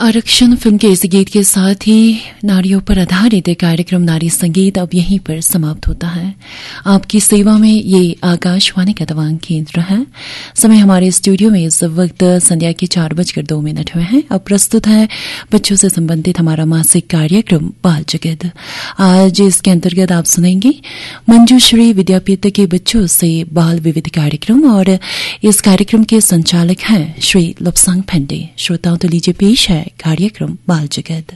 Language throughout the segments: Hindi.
आरक्षण फिल्म के इस गीत के साथ ही नारियों पर आधारित कार्यक्रम नारी संगीत अब यहीं पर समाप्त होता है। आपकी सेवा में ये आकाशवाणी का तवांग केंद्र है। समय हमारे स्टूडियो में इस वक्त संध्या के 4:02 हुए हैं। अब प्रस्तुत है बच्चों से संबंधित हमारा मासिक कार्यक्रम बाल जगत। आज इसके अंतर्गत आप सुनेंगे मंजूश्री विद्यापीठ के बच्चों से बाल विविध कार्यक्रम और इस कार्यक्रम के संचालक हैं श्री लोपसांग फेंडे। श्रोताओं तो लीजिए पेश है कार्यक्रम बाल जगत।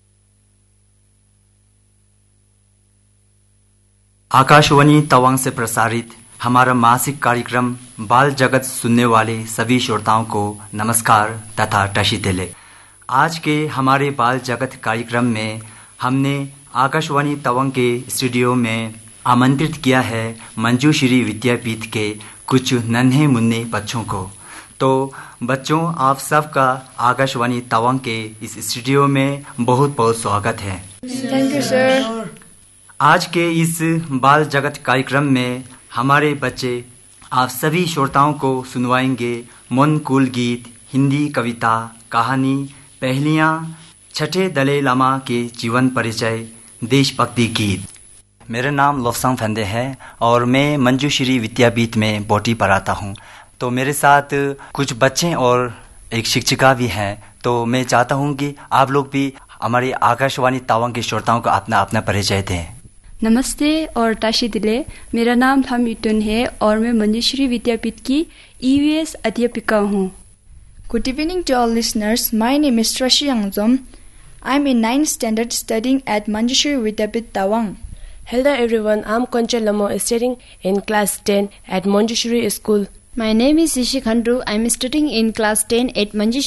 आकाशवाणी तवांग से प्रसारित हमारा मासिक कार्यक्रम बाल जगत सुनने वाले सभी श्रोताओं को नमस्कार तथा टशीतेले। आज के हमारे बाल जगत कार्यक्रम में हमने आकाशवाणी तवांग के स्टूडियो में आमंत्रित किया है मंजूश्री विद्यापीठ के कुछ नन्हे मुन्ने बच्चों को। तो बच्चों, आप सबका आकाशवाणी तवांग के इस स्टूडियो में बहुत बहुत स्वागत है। Thank you sir. आज के इस बाल जगत कार्यक्रम में हमारे बच्चे आप सभी श्रोताओं को सुनवाएंगे मन कूल गीत, हिंदी कविता, कहानी, पहेलियाँ, छठे दलाई लामा के जीवन परिचय, देशभक्ति गीत। मेरा नाम लोपसांग फेंडे है और मैं मंजूश्री विद्यापीठ में बोटी पढ़ाता हूँ। तो मेरे साथ कुछ बच्चे और एक शिक्षिका भी हैं। तो मैं चाहता हूँ कि आप लोग भी हमारी आकाशवाणी तवांग के श्रोताओं को अपना अपना परिचय दें। नमस्ते और टाशीदिले, मेरा नाम थाम युटन है और मैं मंजूश्री विद्यापीठ की EVS अध्यापिका हूँ। Good evening to all listeners. My name is Trashi Angzom. I'm in 9th standard studying at Manjushri Vidyapith Tawang. Hello everyone, I'm Concha Lamo studying in class 10 at Manjushri School. My name is Ishi Khandru. I'm studying in class 10 at Manjushri